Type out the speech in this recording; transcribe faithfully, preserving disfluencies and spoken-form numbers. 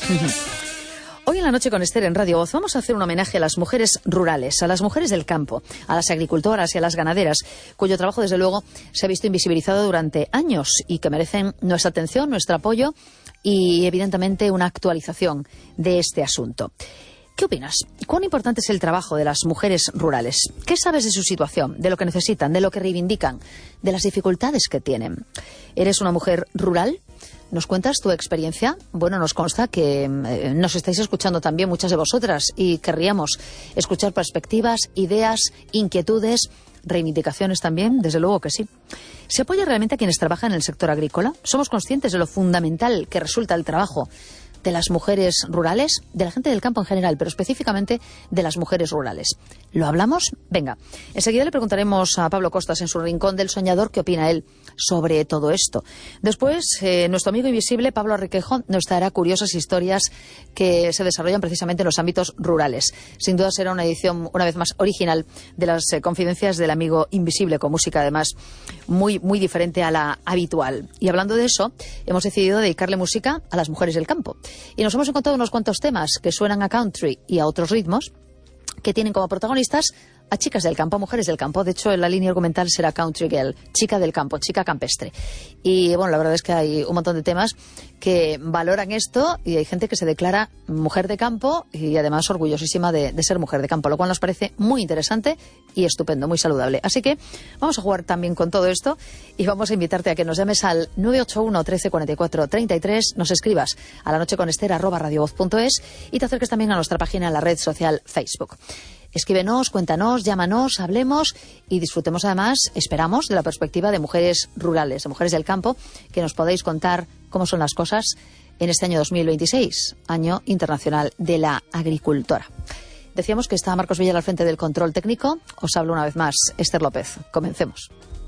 Hoy en la noche con Esther en Radio Voz vamos a hacer un homenaje a las mujeres rurales, a las mujeres del campo, a las agricultoras y a las ganaderas, cuyo trabajo desde luego se ha visto invisibilizado durante años y que merecen nuestra atención, nuestro apoyo y evidentemente una actualización de este asunto. ¿Qué opinas? ¿Cuán importante es el trabajo de las mujeres rurales? ¿Qué sabes de su situación, de lo que necesitan, de lo que reivindican, de las dificultades que tienen? ¿Eres una mujer rural? ¿Nos cuentas tu experiencia? Bueno, nos consta que eh, nos estáis escuchando también muchas de vosotras y querríamos escuchar perspectivas, ideas, inquietudes, reivindicaciones también, desde luego que sí. ¿Se apoya realmente a quienes trabajan en el sector agrícola? ¿Somos conscientes de lo fundamental que resulta el trabajo de las mujeres rurales, de la gente del campo en general, pero específicamente de las mujeres rurales? ¿Lo hablamos? Venga, enseguida le preguntaremos a Pablo Costas en su Rincón del Soñador qué opina él sobre todo esto. Después, eh, nuestro amigo invisible, Pablo Requejo, nos traerá curiosas historias que se desarrollan precisamente en los ámbitos rurales. Sin duda será una edición, una vez más, original de las eh, confidencias del amigo invisible, con música además muy, muy diferente a la habitual. Y hablando de eso, hemos decidido dedicarle música a las mujeres del campo. Y nos hemos encontrado unos cuantos temas que suenan a country y a otros ritmos que tienen como protagonistas a chicas del campo, a mujeres del campo. De hecho, en la línea argumental será country girl, chica del campo, chica campestre. Y bueno, la verdad es que hay un montón de temas que valoran esto y hay gente que se declara mujer de campo y además orgullosísima de, de ser mujer de campo, lo cual nos parece muy interesante y estupendo, muy saludable. Así que vamos a jugar también con todo esto y vamos a invitarte a que nos llames al nueve ocho uno, trece, cuarenta y cuatro, treinta y tres, nos escribas a la noche con Esther arroba radiovoz punto es y te acerques también a nuestra página en la red social Facebook. Escríbenos, cuéntanos, llámanos, hablemos y disfrutemos además, esperamos, de la perspectiva de mujeres rurales, de mujeres del campo, que nos podéis contar cómo son las cosas en este año dos mil veintiséis, Año Internacional de la Agricultora. Decíamos que está Marcos Villar al frente del control técnico. Os hablo una vez más, Esther López. Comencemos.